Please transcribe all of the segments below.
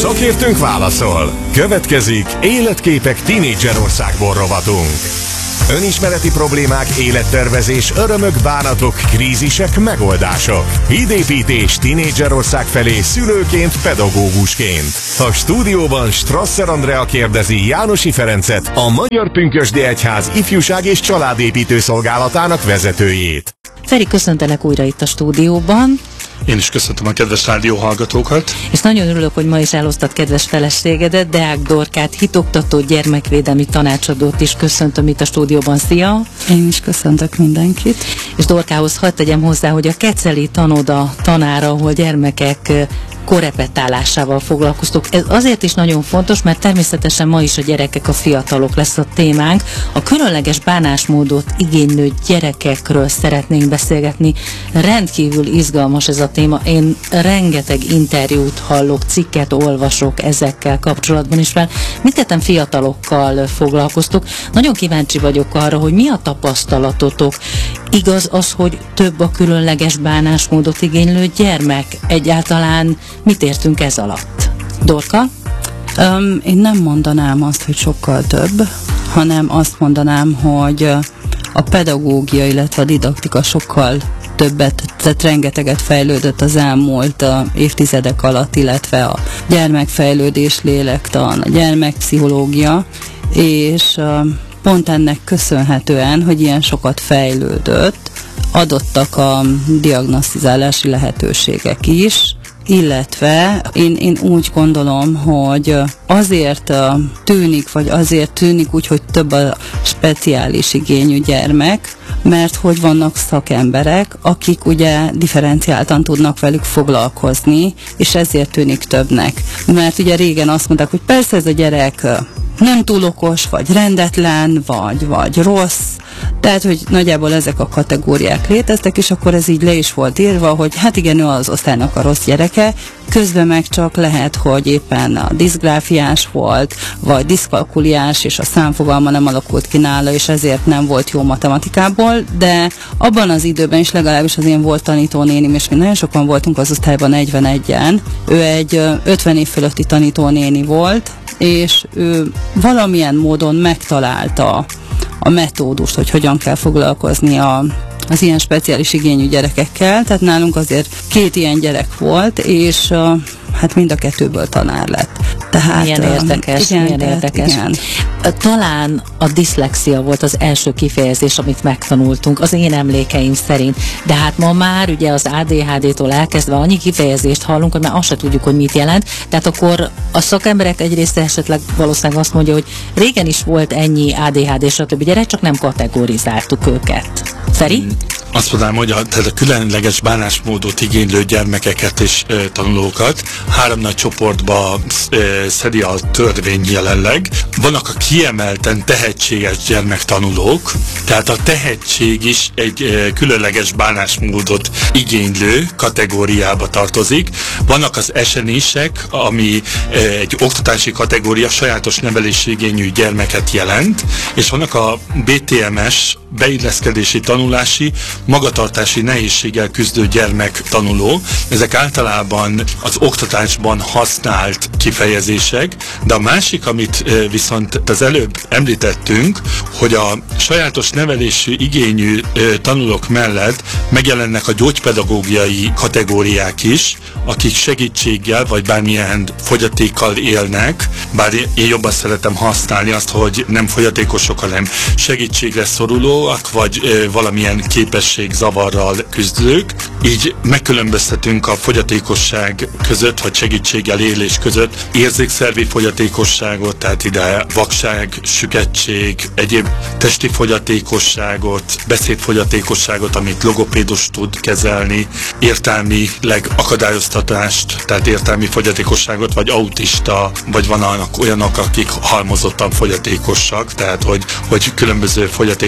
Szakértőnk válaszol. Következik Életképek Tínédzserországból rovatunk. Önismereti problémák, élettervezés, örömök, bánatok, krízisek, megoldások. Hídépítés Tínédzserország felé szülőként, pedagógusként. A stúdióban Strasser Andrea kérdezi Jánosi Ferencet, a Magyar Pünkösdi Egyház Ifjúság és Családépítő Szolgálatának vezetőjét. Feri, köszöntelek újra itt a stúdióban. Én is köszöntöm a kedves rádióhallgatókat. És nagyon örülök, hogy ma is elosztad kedves feleségedet, Deák Dorkát, hitoktató, gyermekvédelmi tanácsadót is köszöntöm itt a stúdióban. Szia! Én is köszöntök mindenkit. És Dorkához hadd tegyem hozzá, hogy a Keceli Tanoda tanára, ahol gyermekek korepetálásával foglalkoztok. Ez azért is nagyon fontos, mert természetesen ma is a gyerekek, a fiatalok lesz a témánk. A különleges bánásmódot igénylő gyerekekről szeretnénk beszélgetni. Rendkívül izgalmas ez a téma. Én rengeteg interjút hallok, cikket olvasok ezekkel kapcsolatban is fel. Mindketten fiatalokkal foglalkoztok. Nagyon kíváncsi vagyok arra, hogy mi a tapasztalatotok. Igaz az, hogy több a különleges bánásmódot igénylő gyermek? Egyáltalán mit értünk ez alatt? Dorka? Én nem mondanám azt, hogy sokkal több, hanem azt mondanám, hogy a pedagógia, illetve a didaktika sokkal többet, tehát rengeteget fejlődött az elmúlt évtizedek alatt, illetve a gyermekfejlődés, lélektan, a gyermekpszichológia, és pont ennek köszönhetően, hogy ilyen sokat fejlődött, adottak a diagnosztizálási lehetőségek is, illetve én úgy gondolom, hogy azért tűnik úgy, hogy több a speciális igényű gyermek, mert hogy vannak szakemberek, akik ugye differenciáltan tudnak velük foglalkozni, és ezért tűnik többnek. Mert ugye régen azt mondták, hogy persze ez a gyerek nem túl okos, vagy rendetlen, vagy rossz, tehát, hogy nagyjából ezek a kategóriák léteztek, és akkor ez így le is volt írva, hogy hát igen, ő az osztálynak a rossz gyereke, közben meg csak lehet, hogy éppen a diszgráfiás volt, vagy diszkalkuliás, és a számfogalma nem alakult ki nála, és ezért nem volt jó matematikából, de abban az időben is legalábbis az én volt tanítónénim, és mi nagyon sokan voltunk az osztályban 41-en, ő egy 50 év fölötti tanítónéni volt, és ő valamilyen módon megtalálta a metódust, hogy hogyan kell foglalkozni az ilyen speciális igényű gyerekekkel, tehát nálunk azért 2 ilyen gyerek volt, és hát mind a 2-ből tanár lett. Tehát, milyen érdekes, igen, milyen érdekes. Igen. Talán a diszlexia volt az első kifejezés, amit megtanultunk, az én emlékeim szerint. De hát ma már ugye az ADHD-tól elkezdve annyi kifejezést hallunk, hogy már azt se tudjuk, hogy mit jelent. Tehát akkor a szakemberek egyrészt esetleg valószínűleg azt mondja, hogy régen is volt ennyi ADHD, stb. Gyerek, csak nem kategorizáltuk őket. Feri? Azt mondanám, hogy a különleges bánásmódot igénylő gyermekeket és tanulókat 3 nagy csoportba szedi a törvény jelenleg. Vannak a kiemelten tehetséges gyermektanulók, tehát a tehetség is egy különleges bánásmódot igénylő kategóriába tartozik. Vannak az esenisek, ami egy oktatási kategória, sajátos nevelési igényű gyermeket jelent, és vannak a BTMS, beilleszkedési tanulási, magatartási nehézséggel küzdő gyermek tanuló. Ezek általában az oktatásban használt kifejezések, de a másik, amit viszont az előbb említettünk, hogy a sajátos nevelési igényű tanulók mellett megjelennek a gyógypedagógiai kategóriák is, akik segítséggel vagy bármilyen fogyatékkal élnek, bár én jobban szeretem használni azt, hogy nem fogyatékosok, hanem segítségre szorulóak, vagy valamilyen képességzavarral küzdők. Így megkülönböztetünk a fogyatékosság között, vagy segítséggel élés között érzékszervi fogyatékosságot, tehát ide vakság, sükettség, egyéb testi fogyatékosságot, beszédfogyatékosságot, amit logopédus tud kezelni, értelmileg akadályoztatást, tehát értelmi fogyatékosságot, vagy autista, vagy vannak olyanok, akik halmozottan fogyatékosak, tehát hogy különböző fogyatékosság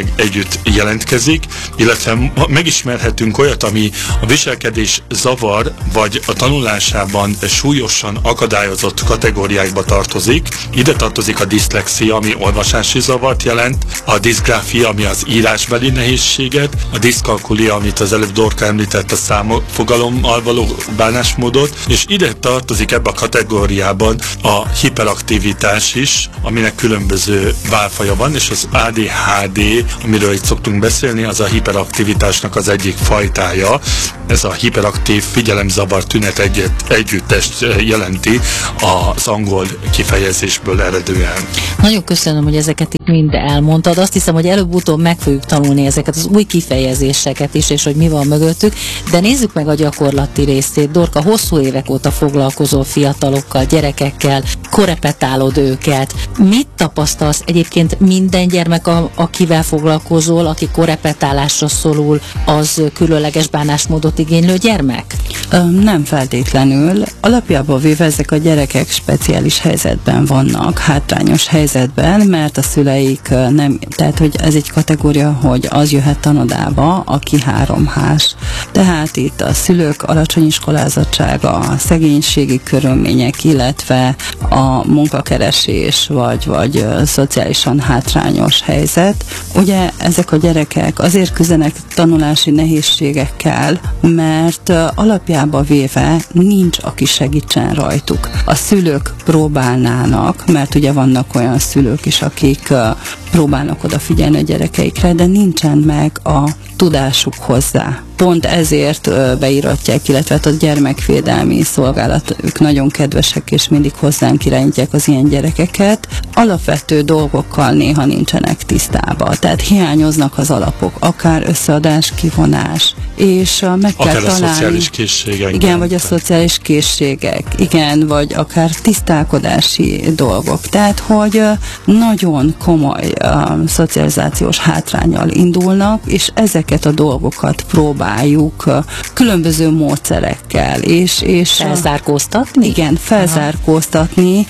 betegség együtt jelentkezik, illetve megismerhetünk olyat, ami a viselkedés zavar, vagy a tanulásában súlyosan akadályozott kategóriákba tartozik. Ide tartozik a diszlexia, ami olvasási zavart jelent, a diszgráfia, ami az írásbeli nehézséget, a diszkalkulia, amit az előbb Dorka említett, a számfogalommal való bánásmódot, és ide tartozik ebbe a kategóriában a hiperaktivitás is, aminek különböző válfaja van, és az ADHD, amiről itt szoktunk beszélni, az a hiperaktivitásnak az egyik fajtája. Ez a hiperaktív figyelemzavar tünet együttest jelenti az angol kifejezésből eredően. Nagyon köszönöm, hogy ezeket itt mind elmondtad. Azt hiszem, hogy előbb-utóbb meg fogjuk tanulni ezeket az új kifejezéseket is, és hogy mi van mögöttük, de nézzük meg a gyakorlati részét. Dorka, hosszú évek óta foglalkozol fiatalokkal, gyerekekkel, korepetálod őket. Mit tapasztalsz egyébként? Minden gyermek, akivel foglalkozol, aki korepetálásra szorul, az különleges bánásmódot igénylő gyermek? Nem feltétlenül. Alapjában véve ezek a gyerekek speciális helyzetben vannak, hátrányos helyzetben, mert a szüleik nem, tehát hogy ez egy kategória, hogy az jöhet tanodába, aki 3H-s. Tehát itt a szülők alacsony iskolázottsága, a szegénységi körülmények, illetve a munkakeresés, vagy szociálisan hátrányos helyzet. Ugye ezek a gyerekek azért küzdenek tanulási nehézségekkel, mert alapjába véve nincs, aki segítsen rajtuk. A szülők próbálnának, mert ugye vannak olyan szülők is, akik próbálnak odafigyelni a gyerekeikre, de nincsen meg a tudásuk hozzá. Pont ezért beíratják, illetve a gyermekvédelmi szolgálat, ők nagyon kedvesek, és mindig hozzánk irányítják az ilyen gyerekeket. Alapvető dolgokkal néha nincsenek tisztában. Tehát hiányoznak az alapok, akár összeadás, kivonás, és meg kell akár találni. A szociális készségek. Igen, vagy a szociális készségek, igen, vagy akár tisztálkodási dolgok. Tehát, hogy nagyon komoly szocializációs hátránnyal indulnak, és ezeket a dolgokat próbáljuk különböző módszerekkel, és felzárkóztatni? Igen, felzárkóztatni.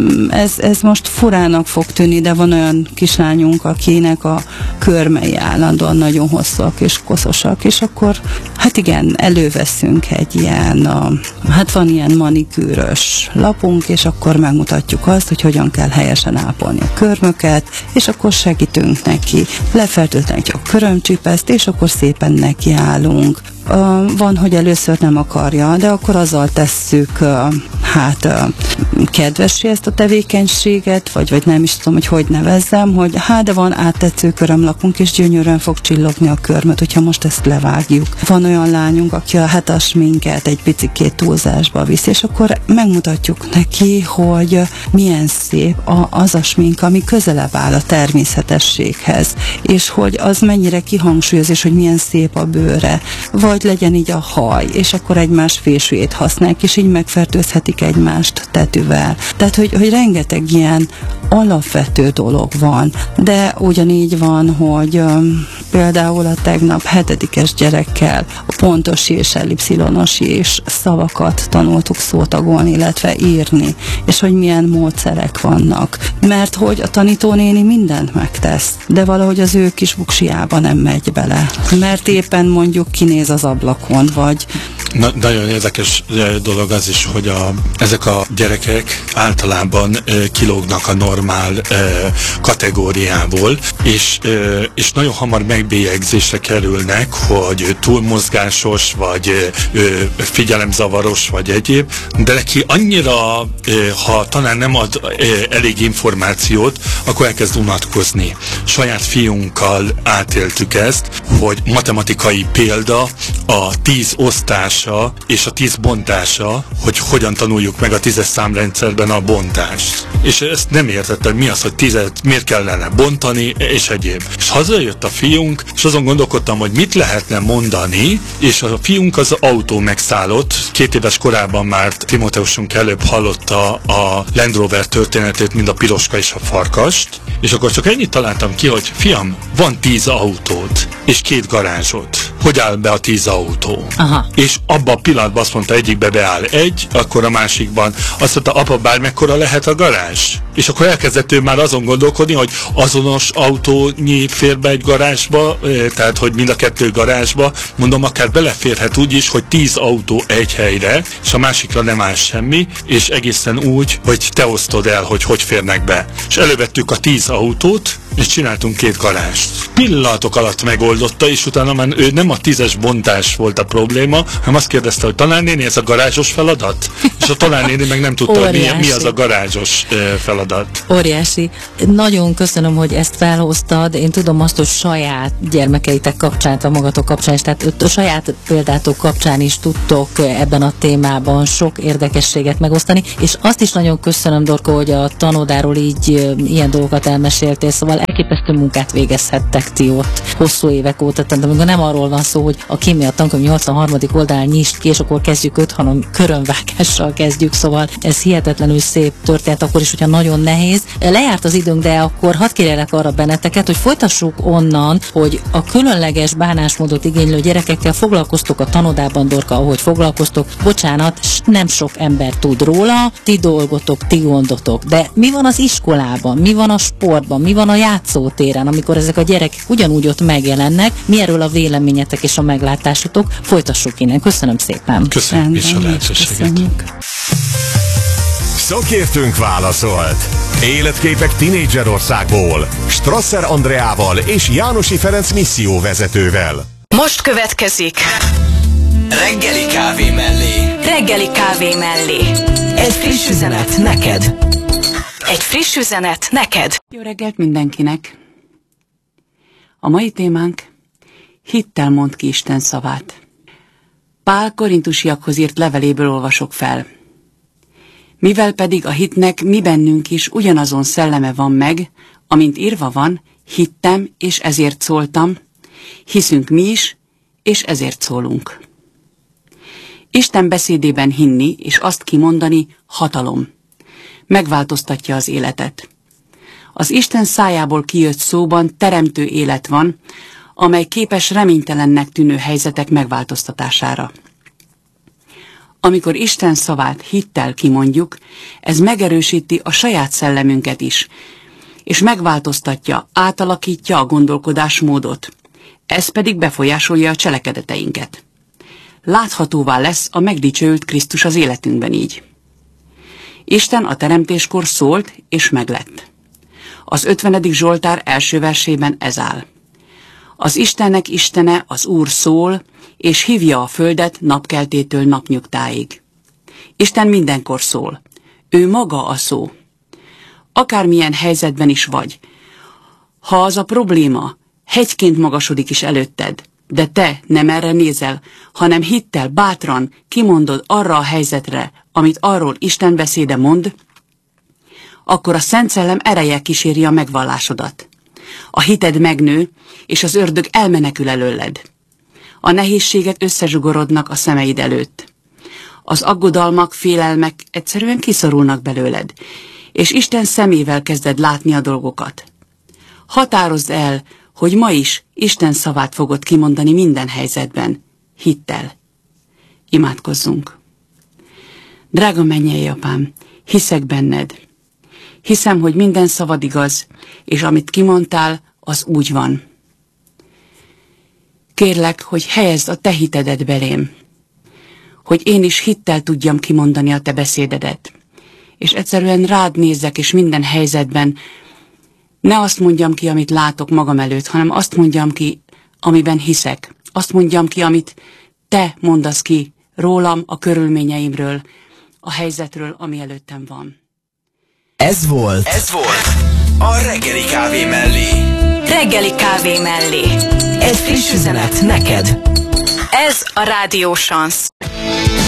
Ez most furának fog tűnni, de van olyan kislányunk, akinek a körmei állandóan nagyon hosszúak és koszosak, és akkor hát igen, előveszünk egy ilyen, hát van ilyen manikűrös lapunk, és akkor megmutatjuk azt, hogy hogyan kell helyesen ápolni a körmöket, és akkor segítünk neki, lefertőtlenítjük a körömcsipeszt, és akkor szépen nekiállunk. Van, hogy először nem akarja, de akkor azzal tesszük kedvessé ezt a tevékenységet, vagy nem is tudom, hogy nevezzem, hogy de van áttetsző körömlapunk, és gyönyörűen fog csillogni a körmöt, hogyha most ezt levágjuk. Van olyan lányunk, aki a sminket egy picikét túlzásba visz, és akkor megmutatjuk neki, hogy milyen szép az a smink, ami közelebb áll a természetességhez, és hogy az mennyire kihangsúlyoz, és hogy milyen szép a bőre, vagy legyen így a haj, és akkor egymás fésűjét használják, és így megfertőzhetik egymást tetűvel. Tehát, hogy rengeteg ilyen alapvető dolog van, de ugyanígy van, hogy például a tegnap 7-es gyerekkel a pontosi és ellipszilonosi és szavakat tanultuk szótagolni, illetve írni, és hogy milyen módszerek vannak. Mert hogy a tanítónéni mindent megtesz, de valahogy az ő kis buksiába nem megy bele. Mert éppen mondjuk kinéz az ablakon, vagy... Nagyon érdekes dolog az is, hogy ezek a gyerekek általában kilógnak a normál kategóriából, és nagyon hamar megbélyegzésre kerülnek, hogy túlmozgásos, vagy figyelemzavaros, vagy egyéb, de neki annyira, ha talán nem ad elég információt, akkor elkezd unatkozni. Saját fiunkkal átéltük ezt, hogy matematikai példa a 10 osztása és a 10 bontása, hogy hogyan tanuljuk meg a 10-es számrendszerben a bontást. És ezt nem értettem, mi az, hogy 10-et miért kellene bontani, és egyéb. És hazajött a fiunk, és azon gondolkodtam, hogy mit lehetne mondani, és a fiunk az autó megszállott. 2 éves korában már Timóteusunk előbb hallotta a Land Rover történetét, mint a piroska és a farkast, és akkor csak ennyit találtam ki, hogy fiam, van 10 autód, és 2 garázsod. Hogy áll be a 10 autó? Aha. És abban a pillanatban azt mondta, egyikbe beáll egy, akkor a másikban azt mondta, apa, bármekkora lehet a garázs? És akkor elkezdett ő már azon gondolkodni, hogy azonos autónyi fér be egy garázsba, tehát hogy mind a kettő garázsba, mondom, akár beleférhet úgy is, hogy 10 autó egy helyre, és a másikra nem áll semmi, és egészen úgy, hogy te osztod el, hogy férnek be. És elővettük a 10 autót, és csináltunk 2 garázst. Pillanatok alatt megoldotta, és utána már ő nem a 10-es bontás volt a probléma, hanem azt kérdezte, hogy tanárnéni, ez a garázsos feladat? És a tanárnéni meg nem tudta, hogy mi az a garázsos feladat. Óriási. Nagyon köszönöm, hogy ezt felhoztad. Én tudom azt, hogy saját gyermekeitek kapcsán, a magatok kapcsán is, tehát a saját példátok kapcsán is tudtok ebben a témában sok érdekességet megosztani, és azt is nagyon köszönöm, Dorka, hogy a tanodáról így ilyen dolgokat elmeséltél, szóval elképesztő munkát végezhettek ti ott hosszú évek óta, tehát amikor nem arról van szó, hogy a kémia tankönyv 83. oldalán nyisd ki, és akkor kezdjük 5, hanem körönvágással kezdjük, szóval ez hihetetlenül szép történet, akkor is, hogyha nagyon nehéz. Lejárt az időnk, de akkor hadd kérjelek arra benneteket, hogy folytassuk onnan, hogy a különleges bánásmódot igénylő gyerekekkel foglalkoztok a tanodában, Dorka, ahogy foglalkoztok. Bocsánat, nem sok ember tud róla, ti dolgotok, ti gondotok, de mi van az iskolában, mi van a sportban, mi van a játszótéren, amikor ezek a gyerekek ugyanúgy ott megjelennek, mi erről a véleményetek és a meglátásotok? Folytassuk innen. Köszönöm szépen. Köszönjük is a lehetőséget. Szakértőnk válaszolt. Életképek Tinédzserországból. Strasser Andreával és Jánosi Ferenc misszióvezetővel. Most következik Reggeli kávé mellé. Reggeli kávé mellé. Egy friss üzenet neked. Egy friss üzenet neked. Jó reggelt mindenkinek! A mai témánk: hittel mondd ki Isten szavát. Pál korintusiakhoz írt leveléből olvasok fel. Mivel pedig a hitnek mi bennünk is ugyanazon szelleme van meg, amint írva van, hittem, és ezért szóltam, hiszünk mi is, és ezért szólunk. Isten beszédében hinni, és azt kimondani hatalom. Megváltoztatja az életet. Az Isten szájából kijött szóban teremtő élet van, amely képes reménytelennek tűnő helyzetek megváltoztatására. Amikor Isten szavát hittel kimondjuk, ez megerősíti a saját szellemünket is, és megváltoztatja, átalakítja a gondolkodásmódot. Ez pedig befolyásolja a cselekedeteinket. Láthatóvá lesz a megdicsőült Krisztus az életünkben így. Isten a teremtéskor szólt, és meglett. Az 50. Zsoltár első versében ez áll. Az Istennek Istene, az Úr szól, és hívja a földet napkeltétől napnyugtáig. Isten mindenkor szól. Ő maga a szó. Akármilyen helyzetben is vagy. Ha az a probléma hegyként magasodik is előtted, de te nem erre nézel, hanem hittel, bátran kimondod arra a helyzetre, amit arról Isten beszéde mond, akkor a Szent Szellem ereje kíséri a megvallásodat. A hited megnő, és az ördög elmenekül előled. A nehézségek összezsugorodnak a szemeid előtt. Az aggodalmak, félelmek egyszerűen kiszorulnak belőled, és Isten szemével kezded látni a dolgokat. Határozd el, hogy ma is Isten szavát fogod kimondani minden helyzetben, hittel. Imádkozzunk. Drága mennyei apám, hiszek benned. Hiszem, hogy minden szavad igaz, és amit kimondtál, az úgy van. Kérlek, hogy helyezd a te hitedet belém, hogy én is hittel tudjam kimondani a te beszédedet, és egyszerűen rád nézzek, és minden helyzetben ne azt mondjam ki, amit látok magam előtt, hanem azt mondjam ki, amiben hiszek. Azt mondjam ki, amit te mondasz ki rólam, a körülményeimről, a helyzetről, ami előttem van. Ez volt a Reggeli kávé mellé. Reggeli kávé mellé. Egy friss üzenet neked. Ez a Rádió Sansz.